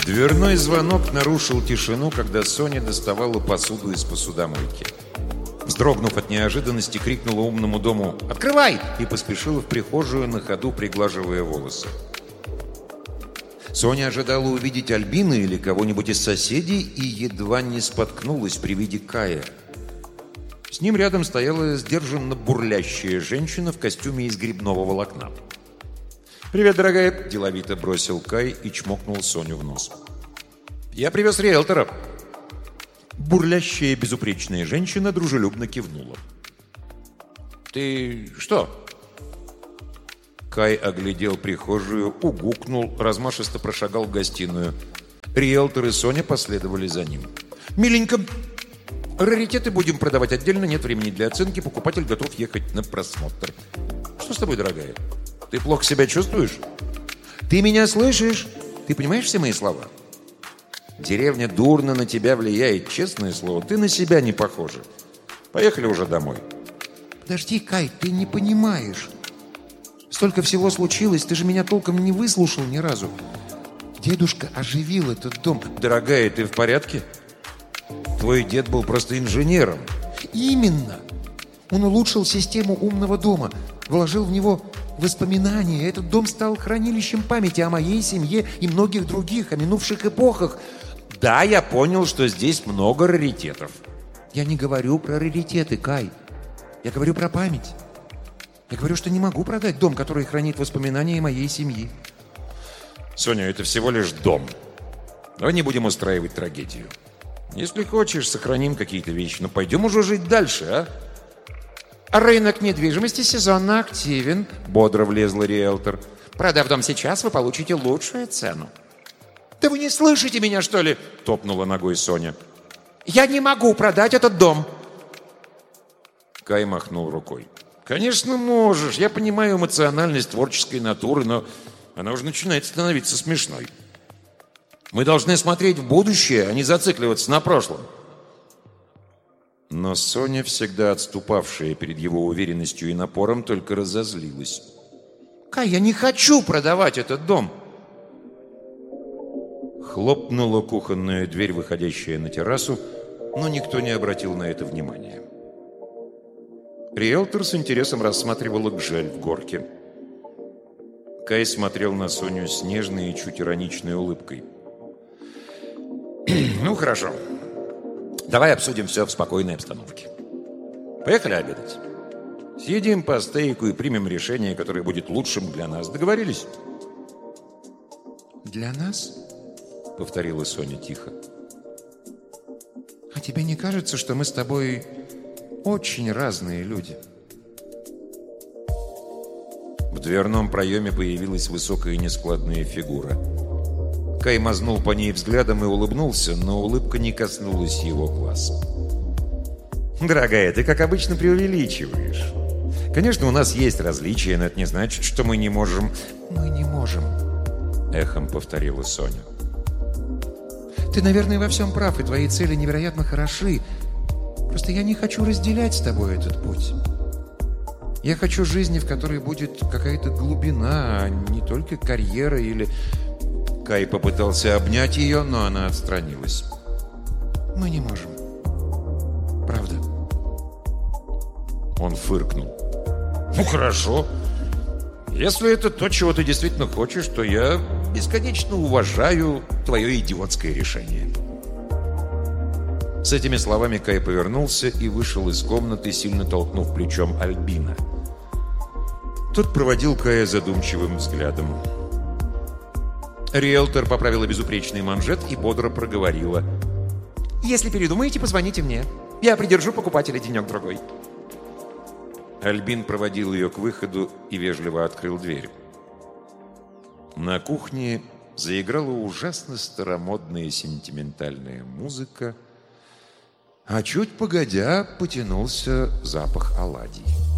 Дверной звонок нарушил тишину, когда Соня доставала посуду из посудомойки. Вздрогнув от неожиданности, крикнула умному дому «Открывай!» и поспешила в прихожую, на ходу приглаживая волосы. Соня ожидала увидеть Альбину или кого-нибудь из соседей и едва не споткнулась при виде Кая. С ним рядом стояла сдержанно бурлящая женщина в костюме из грибного волокна. «Привет, дорогая!» – деловито бросил Кай и чмокнул Соню в нос. «Я привез риэлтора!» Бурлящая безупречная женщина дружелюбно кивнула. «Ты что?» Кай оглядел прихожую, угукнул, размашисто прошагал в гостиную. Риэлтор и Соня последовали за ним. «Миленько, раритеты будем продавать отдельно, нет времени для оценки, покупатель готов ехать на просмотр. Что с тобой, дорогая? Ты плохо себя чувствуешь? Ты меня слышишь? Ты понимаешь все мои слова? Деревня дурно на тебя влияет, честное слово, ты на себя не похожа. Поехали уже домой». «Подожди, Кай, ты не понимаешь. Столько всего случилось, ты же меня толком не выслушал ни разу. Дедушка оживил этот дом». «Дорогая, ты в порядке? Твой дед был просто инженером». «Именно. Он улучшил систему умного дома, вложил в него воспоминания. Этот дом стал хранилищем памяти о моей семье и многих других, о минувших эпохах». «Да, я понял, что здесь много раритетов». «Я не говорю про раритеты, Кай. Я говорю про память. Я говорю, что не могу продать дом, который хранит воспоминания моей семьи». «Соня, это всего лишь дом. Давай не будем устраивать трагедию. Если хочешь, сохраним какие-то вещи, но пойдем уже жить дальше, а?» «А рынок недвижимости сезонно активен», — бодро влезла риэлтор. «Продав дом сейчас, вы получите лучшую цену». «Да вы не слышите меня, что ли?» — топнула ногой Соня. «Я не могу продать этот дом». Кай махнул рукой. «Конечно можешь. Я понимаю эмоциональность творческой натуры, но она уже начинает становиться смешной. Мы должны смотреть в будущее, а не зацикливаться на прошлом». Но Соня, всегда отступавшая перед его уверенностью и напором, только разозлилась. «Кай, я не хочу продавать этот дом!» Хлопнула кухонная дверь, выходящая на террасу, но никто не обратил на это внимания. Риэлтор с интересом рассматривала Гжель в горке. Кай смотрел на Соню с нежной и чуть ироничной улыбкой. «Ну, хорошо. Давай обсудим все в спокойной обстановке. Поехали обедать. Съедим по стейку и примем решение, которое будет лучшим для нас. Договорились?» «Для нас?» — повторила Соня тихо. «А тебе не кажется, что мы с тобой очень разные люди?» В дверном проеме появилась высокая нескладная фигура. Кай мазнул по ней взглядом и улыбнулся, но улыбка не коснулась его глаз. «Дорогая, ты, как обычно, преувеличиваешь. Конечно, у нас есть различия, но это не значит, что мы не можем...» «Мы не можем», — эхом повторила Соня. «Ты, наверное, во всем прав, и твои цели невероятно хороши. Просто я не хочу разделять с тобой этот путь. Я хочу жизни, в которой будет какая-то глубина, а не только карьера или...» Кай попытался обнять ее, но она отстранилась. «Мы не можем. Правда». Он фыркнул. «Ну, хорошо. Если это то, чего ты действительно хочешь, то я бесконечно уважаю твое идиотское решение». С этими словами Кай повернулся и вышел из комнаты, сильно толкнув плечом Альбина. Тот проводил Кая задумчивым взглядом. Риэлтор поправила безупречный манжет и бодро проговорила: «Если передумаете, позвоните мне. Я придержу покупателя денек-другой». Альбин проводил ее к выходу и вежливо открыл дверь. На кухне заиграла ужасно старомодная сентиментальная музыка, а чуть погодя потянулся запах оладий.